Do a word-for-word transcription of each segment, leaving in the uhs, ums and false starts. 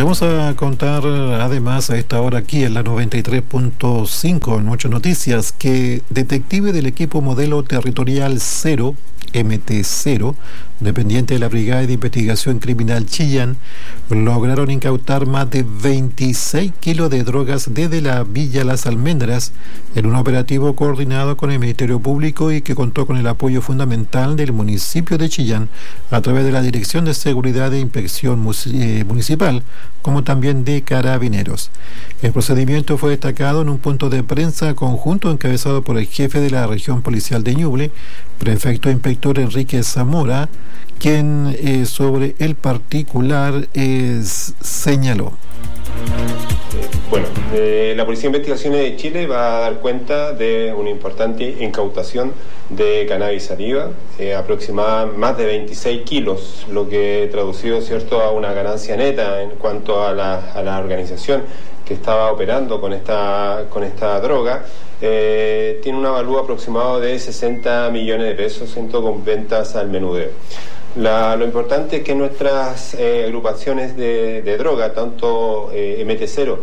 Vamos a contar además a esta hora aquí en la noventa y tres punto cinco en Muchas Noticias que detectives del equipo modelo territorial cero, M T cero, dependiente de la Brigada de Investigación Criminal Chillán, lograron incautar más de veintiséis kilos de drogas desde la Villa Las Almendras en un operativo coordinado con el Ministerio Público y que contó con el apoyo fundamental del municipio de Chillán a través de la Dirección de Seguridad e Inspección Municipal, como también de Carabineros. El procedimiento fue destacado en un punto de prensa conjunto encabezado por el jefe de la región policial de Ñuble, prefecto inspector Enrique Zamora, quien eh, sobre el particular eh, señaló. Bueno, eh, la Policía de Investigaciones de Chile va a dar cuenta de una importante incautación de cannabis sativa, eh, aproximada más de veintiséis kilos, lo que traducido, cierto, a una ganancia neta en cuanto a la, a la organización que estaba operando con esta, con esta droga. Eh, tiene un avalúo aproximado de sesenta millones de pesos, siento, con ventas al menudeo. La, lo importante es que nuestras eh, agrupaciones de, de droga, tanto eh, M T cero,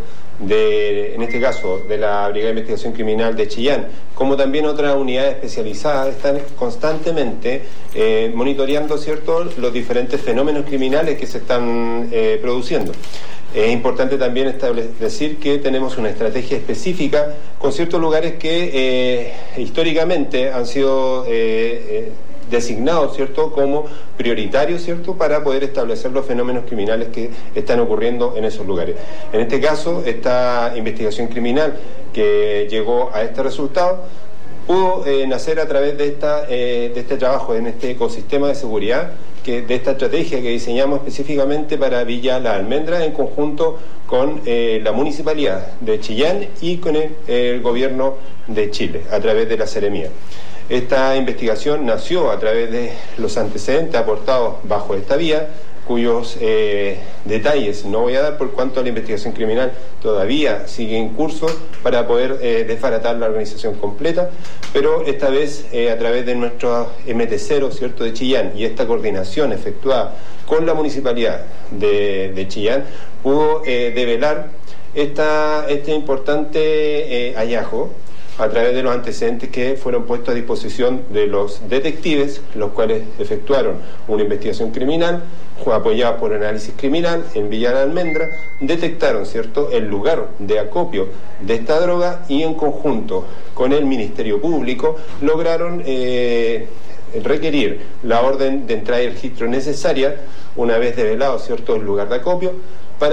de, en este caso de la Brigada de Investigación Criminal de Chillán, como también otras unidades especializadas, están constantemente eh, monitoreando, ¿cierto?, los diferentes fenómenos criminales que se están eh, produciendo. Es importante también decir que tenemos una estrategia específica con ciertos lugares que eh, históricamente han sido eh, eh, designados, ¿cierto?, como prioritarios, ¿cierto?, para poder establecer los fenómenos criminales que están ocurriendo en esos lugares. En este caso, esta investigación criminal que llegó a este resultado pudo eh, nacer a través de, esta, eh, de este trabajo en este ecosistema de seguridad, que, de esta estrategia que diseñamos específicamente para Villa La Almendra en conjunto con eh, la Municipalidad de Chillán y con el, el Gobierno de Chile a través de la Seremía. Esta investigación nació a través de los antecedentes aportados bajo esta vía, cuyos eh, detalles no voy a dar por cuanto la investigación criminal todavía sigue en curso para poder eh, desbaratar la organización completa, pero esta vez eh, a través de nuestro M T cero, ¿cierto?, de Chillán y esta coordinación efectuada con la Municipalidad de, de Chillán pudo eh, develar esta, este importante eh, hallazgo a través de los antecedentes que fueron puestos a disposición de los detectives, los cuales efectuaron una investigación criminal, apoyados por análisis criminal en Villa La Almendra, detectaron, ¿cierto?, el lugar de acopio de esta droga y en conjunto con el Ministerio Público lograron eh, requerir la orden de entrada y registro necesaria, una vez develado, ¿cierto?, el lugar de acopio, para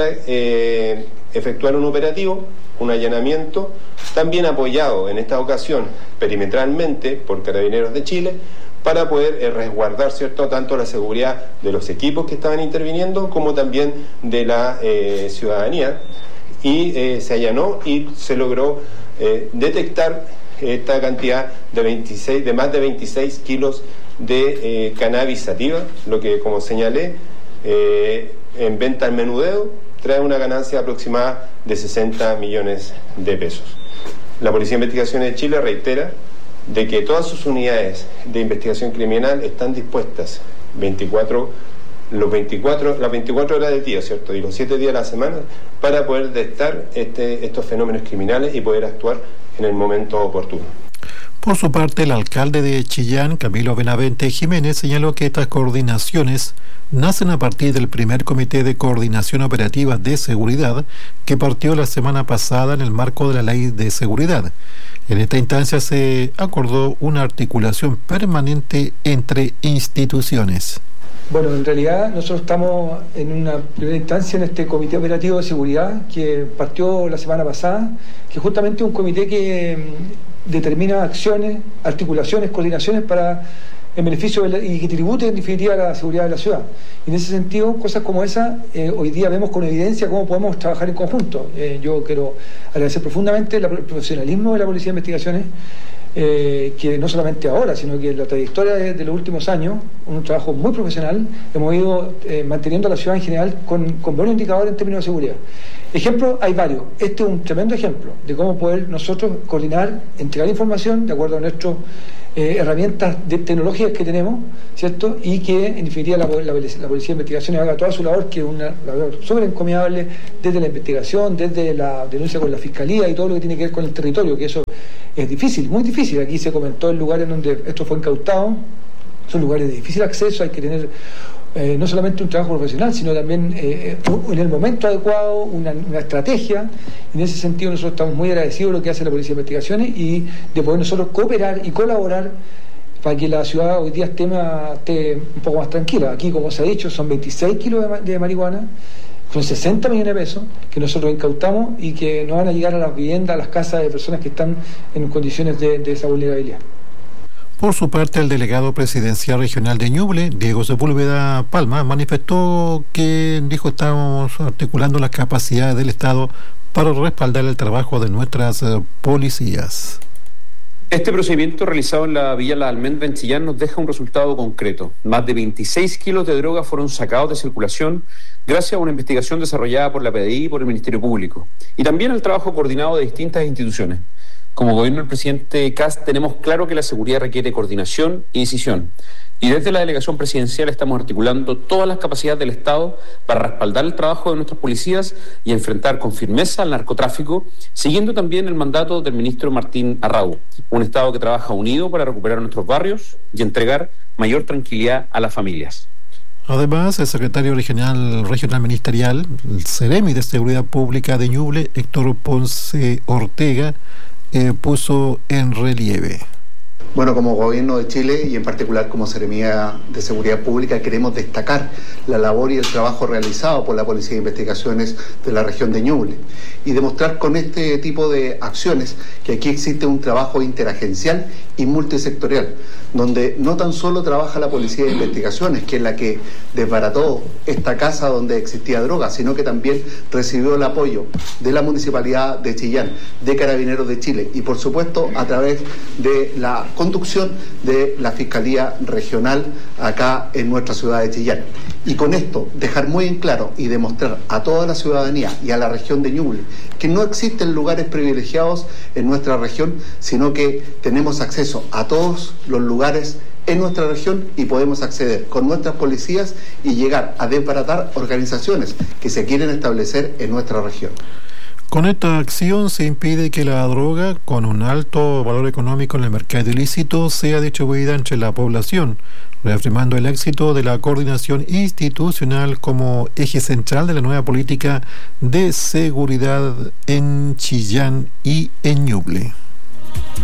eh, efectuar un operativo, un allanamiento, también apoyado en esta ocasión perimetralmente por Carabineros de Chile, para poder eh, resguardar, ¿cierto?, tanto la seguridad de los equipos que estaban interviniendo como también de la eh, ciudadanía, y eh, se allanó y se logró eh, detectar esta cantidad de veintiséis, de más de veintiséis kilos de eh, cannabis sativa, lo que, como señalé, eh, en venta al menudeo trae una ganancia aproximada de sesenta millones de pesos. La Policía de Investigaciones de Chile reitera de que todas sus unidades de investigación criminal están dispuestas veinticuatro, los veinticuatro, las veinticuatro horas del día, ¿cierto?, y los siete días de la semana para poder detectar este, estos fenómenos criminales y poder actuar en el momento oportuno. Por su parte, el alcalde de Chillán, Camilo Benavente Jiménez, señaló que estas coordinaciones nacen a partir del primer Comité de Coordinación Operativa de Seguridad que partió la semana pasada en el marco de la Ley de Seguridad. En esta instancia se acordó una articulación permanente entre instituciones. Bueno, en realidad nosotros estamos en una primera instancia en este Comité Operativo de Seguridad que partió la semana pasada, que justamente es un comité que determina acciones, articulaciones, coordinaciones para en beneficio de la, y que tribute en definitiva a la seguridad de la ciudad. Y en ese sentido, cosas como esa, eh, hoy día vemos con evidencia cómo podemos trabajar en conjunto. Eh, yo quiero agradecer profundamente el profesionalismo de la Policía de Investigaciones, eh, que no solamente ahora, sino que en la trayectoria de, de los últimos años, un trabajo muy profesional, hemos ido eh, manteniendo a la ciudad en general con, con buenos indicadores en términos de seguridad. Ejemplos hay varios. Este es un tremendo ejemplo de cómo poder nosotros coordinar, entregar información de acuerdo a nuestros eh, herramientas de, tecnológicas que tenemos, ¿cierto? Y que en definitiva la, la, la Policía de Investigaciones haga toda su labor, que es una labor súper encomiable, desde la investigación, desde la denuncia con la Fiscalía y todo lo que tiene que ver con el territorio, que eso es difícil, muy difícil. Aquí se comentó el lugar en donde esto fue incautado, son lugares de difícil acceso, hay que tener eh, no solamente un trabajo profesional, sino también eh, en el momento adecuado, una, una estrategia. En ese sentido nosotros estamos muy agradecidos de lo que hace la Policía de Investigaciones y de poder nosotros cooperar y colaborar para que la ciudad hoy día esté, más, esté un poco más tranquila. Aquí, como se ha dicho, son veintiséis kilos de, de marihuana, son sesenta millones de pesos que nosotros incautamos y que no van a llegar a las viviendas, a las casas de personas que están en condiciones de, de esa vulnerabilidad. Por su parte, el delegado presidencial regional de Ñuble, Diego Sepúlveda Palma, manifestó que, dijo, estamos articulando las capacidades del Estado para respaldar el trabajo de nuestras uh, policías. Este procedimiento realizado en la Villa La Almendra en Chillán nos deja un resultado concreto. Más de veintiséis kilos de droga fueron sacados de circulación gracias a una investigación desarrollada por la P D I y por el Ministerio Público, y también al trabajo coordinado de distintas instituciones. Como gobierno del presidente Kast tenemos claro que la seguridad requiere coordinación y decisión. Y desde la delegación presidencial estamos articulando todas las capacidades del Estado para respaldar el trabajo de nuestras policías y enfrentar con firmeza al narcotráfico, siguiendo también el mandato del ministro Martín Arrau, un Estado que trabaja unido para recuperar nuestros barrios y entregar mayor tranquilidad a las familias. Además, el secretario regional, regional ministerial, el Ceremi de Seguridad Pública de Ñuble, Héctor Ponce Ortega, eh, puso en relieve. Bueno, como Gobierno de Chile y en particular como Seremía de Seguridad Pública queremos destacar la labor y el trabajo realizado por la Policía de Investigaciones de la región de Ñuble y demostrar con este tipo de acciones que aquí existe un trabajo interagencial y multisectorial, donde no tan solo trabaja la Policía de Investigaciones, que es la que desbarató esta casa donde existía droga, sino que también recibió el apoyo de la Municipalidad de Chillán, de Carabineros de Chile y por supuesto a través de la conducción de la Fiscalía Regional acá en nuestra ciudad de Chillán. Y con esto dejar muy en claro y demostrar a toda la ciudadanía y a la región de Ñuble que no existen lugares privilegiados en nuestra región, sino que tenemos acceso a todos los lugares en nuestra región y podemos acceder con nuestras policías y llegar a desbaratar organizaciones que se quieren establecer en nuestra región. Con esta acción se impide que la droga, con un alto valor económico en el mercado ilícito, sea distribuida entre la población, reafirmando el éxito de la coordinación institucional como eje central de la nueva política de seguridad en Chillán y en Ñuble.